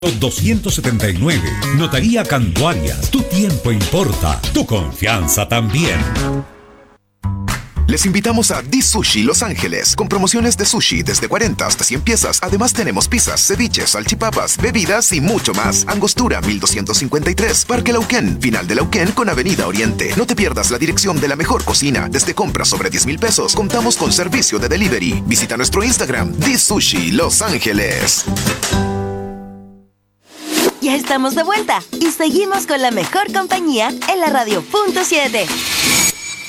279. Notaría Cantuarias. Tu tiempo importa. Tu confianza también. Les invitamos a The Sushi Los Ángeles, con promociones de sushi desde 40 hasta 100 piezas. Además tenemos pizzas, ceviches, salchipapas, bebidas y mucho más. Angostura 1253, Parque Lauquén, final de Lauquén con Avenida Oriente. No te pierdas la dirección de la mejor cocina. Desde compras sobre 10,000 pesos, contamos con servicio de delivery. Visita nuestro Instagram, The Sushi Los Ángeles. Ya estamos de vuelta y seguimos con la mejor compañía en la radio. Punto 7.